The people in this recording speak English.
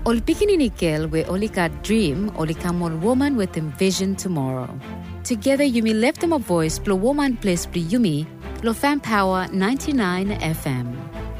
Ol pikininikil we olika dream olika mon woman with envision tomorrow. Together you may lift them a voice, blow woman place yumi, lo fan power 99 FM.